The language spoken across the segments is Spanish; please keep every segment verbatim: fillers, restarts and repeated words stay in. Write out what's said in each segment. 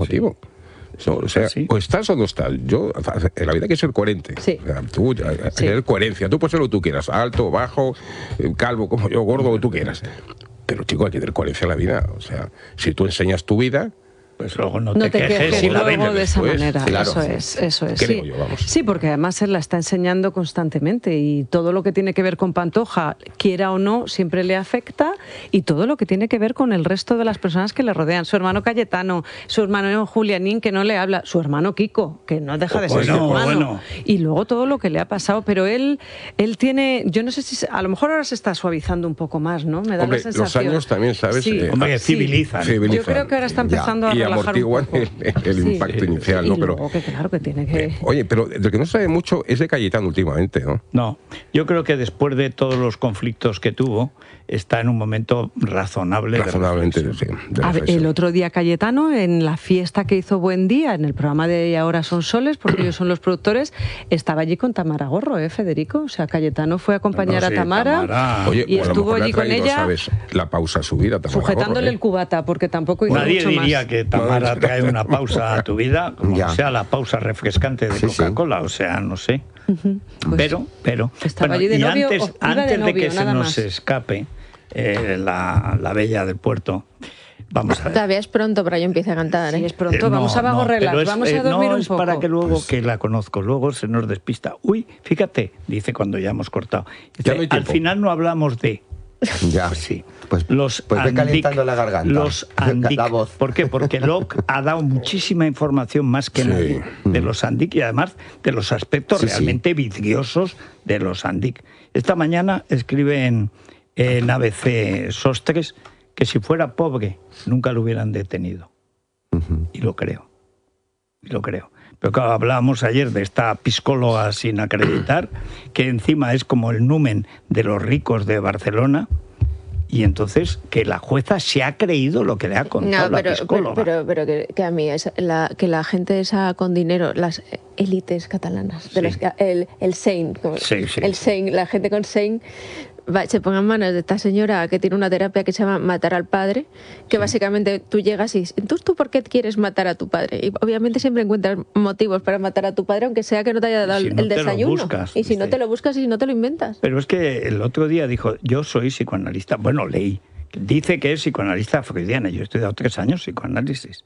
motivo. No, o sea, sí. o estás o no estás. Yo, en la vida hay que ser coherente. Sí. O sea, tú, hay que sí. tener coherencia. Tú puedes ser lo que tú quieras, alto, bajo, calvo, como yo, gordo, lo que tú quieras. Pero, chico, hay que tener coherencia en la vida. O sea, si tú enseñas tu vida, pues luego no te, no te quejes, quejes si la luego vendes de esa después. manera. Claro, eso sí. es, eso es. Creo Sí. yo, vamos. Sí, porque además él la está enseñando constantemente y todo lo que tiene que ver con Pantoja, quiera o no, siempre le afecta, y todo lo que tiene que ver con el resto de las personas que le rodean. Su hermano Cayetano, su hermano Julianín, que no le habla, su hermano Kiko, que no deja de ser bueno, su hermano. Bueno. Y luego todo lo que le ha pasado, pero él él tiene, yo no sé si, a lo mejor ahora se está suavizando un poco más, ¿no? Me da Hombre, la sensación. los años también, ¿sabes? Sí. Eh, Hombre, civilizan. Sí. civilizan. Yo creo que ahora está empezando ya. a relajar y un poco. El, el sí. impacto inicial, ¿no? Y Pero, luego que claro que tiene que... eh, oye, pero del que no sabe mucho es de Cayetano últimamente, ¿no? No, yo creo que después de todos los conflictos que tuvo, está en un momento razonable. Razonablemente, de sí. De A ver, el otro día Cayetano, en la fiesta que hizo Buen Día, en el programa de Y Ahora Son Soles, porque ellos son los productores, estaba allí con Tamara Gorro, ¿eh, Federico? O sea, Cayetano fue a acompañar no, no, sí, a Tamara, Tamara. Oye, y pues estuvo allí con traído, ella, ¿sabes? La pausa a su vida, Tamara sujetándole Gorro, ¿eh? el cubata, porque tampoco hizo Nadie mucho diría más. que Tamara trae una pausa a tu vida, como Ya. sea la pausa refrescante de Sí, sí. Coca-Cola, o sea, no sé. Uh-huh. Pues, pero, pero, estaba bueno, allí de y novio, antes, o iba de antes de, novio, que se nada nos más. escape eh, la, la bella del puerto, vamos a ver. Todavía es pronto para que yo empiece a cantar, ¿eh? Sí, es pronto, Eh, vamos no, a bajo no, relax, pero es, vamos eh, a dormir no, un es poco. para que luego, Pues- que la conozco, luego se nos despista. Uy, fíjate, dice cuando ya hemos cortado. Dice, Ya no hay al tiempo. final no hablamos de... Ya. Pues sí. Pues, Los pues ve Andic, calentando la garganta. Los Andic. La voz. ¿Por qué? Porque Locke ha dado muchísima información más que Sí. nadie de los Andic y además de los aspectos Sí, sí. realmente vidriosos de los Andic. Esta mañana escribe en, en A B C Sostres que si fuera pobre nunca lo hubieran detenido. Ujú. Y lo creo. Y lo creo. Pero claro, hablábamos ayer de esta psicóloga sin acreditar, que encima es como el numen de los ricos de Barcelona, y entonces que la jueza se ha creído lo que le ha contado No, pero, la psicóloga. pero, pero, pero que, que a mí, es la, que la gente esa con dinero, las élites catalanas, de Sí. los que- el, el Sein, como- Sí, sí. el Sein, la gente con Sein, va, se ponga en manos de esta señora que tiene una terapia que se llama Matar al Padre, que básicamente tú llegas y entonces tú ¿por qué quieres matar a tu padre? Y obviamente siempre encuentras motivos para matar a tu padre, aunque sea que no te haya dado si el no te lo desayuno. buscas, y si no dice. te lo buscas y si no te lo inventas. Pero es que el otro día dijo, yo soy psicoanalista. Bueno, leí. Dice que es psicoanalista freudiana. Yo he estudiado tres años psicoanálisis.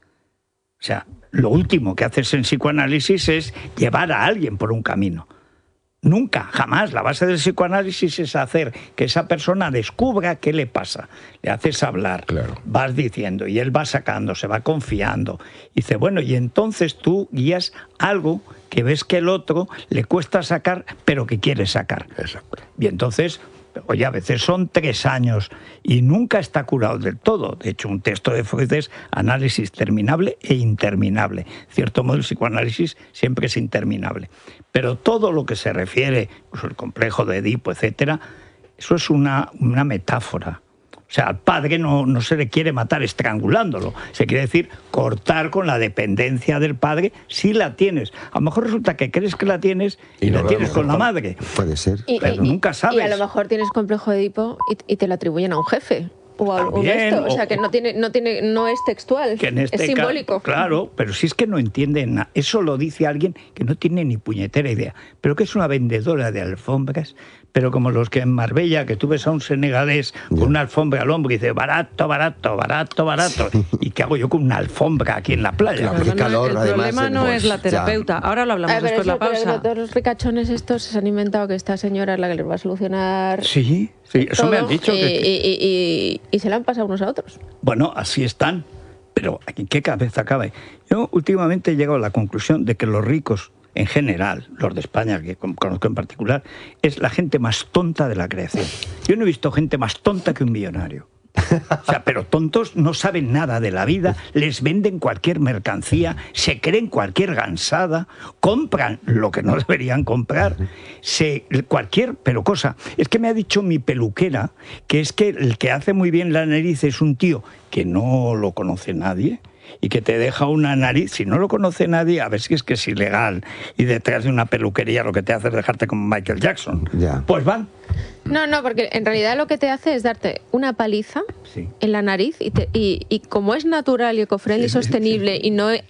O sea, lo último que haces en psicoanálisis es llevar a alguien por un camino. Nunca, jamás. La base del psicoanálisis es hacer que esa persona descubra qué le pasa. Le haces hablar, Claro. vas diciendo, y él va sacando, se va confiando. Y dice, bueno, y entonces tú guías algo que ves que el otro le cuesta sacar, pero que quiere sacar. Exacto. Y entonces, oye, a veces son tres años y nunca está curado del todo. De hecho, un texto de Freud es análisis terminable e interminable. En cierto modo, el psicoanálisis siempre es interminable. Pero todo lo que se refiere, pues el complejo de Edipo, etcétera, eso es una, una metáfora. O sea, al padre no, no se le quiere matar estrangulándolo. Se quiere decir cortar con la dependencia del padre si la tienes. A lo mejor resulta que crees que la tienes y, Y no la la tienes mejor con la pa- madre. Puede ser. Y, Pero y- nunca y- sabes. Y a lo mejor tienes complejo de Edipo y, y te lo atribuyen a un jefe. O a algo de También, esto. O sea, o- que no tiene, no tiene, no es textual, Que en este es ca- simbólico. Claro, pero si es que no entienden nada. Eso lo dice alguien que no tiene ni puñetera idea. Pero que es una vendedora de alfombras. Pero como los que en Marbella, que tú ves a un senegalés con Ya. una alfombra al hombro y dice barato, barato, barato, barato. ¿Y qué hago yo con una alfombra aquí en la playa? Claro. Pero qué no, calor, el además, problema no pues, es la ya. terapeuta. Ahora lo hablamos Ah, pero después de la eso- pero pausa. todos los ricachones estos se han inventado que esta señora es la que les va a solucionar Sí, sí, eso me han todo, dicho. y, que- y- y- y- y se la han pasado unos a otros. Bueno, así están. Pero ¿en qué cabeza cabe? Yo últimamente he llegado a la conclusión de que los ricos, en general, los de España, que con- conozco en particular, es la gente más tonta de la creación. Yo no he visto gente más tonta que un millonario. O sea, pero tontos no saben nada de la vida, les venden cualquier mercancía, se creen cualquier gansada, compran lo que no deberían comprar, se, cualquier, pero cosa. Es que me ha dicho mi peluquera que es que el que hace muy bien la nariz es un tío que no lo conoce nadie y que te deja una nariz, si no lo conoce nadie, a ver si es que es ilegal y detrás de una peluquería lo que te hace es dejarte como Michael Jackson. Ya. Pues van. No, no, porque en realidad lo que te hace es darte una paliza Sí. en la nariz y, te- y, y como es natural y ecofriendly y Sí, sostenible y no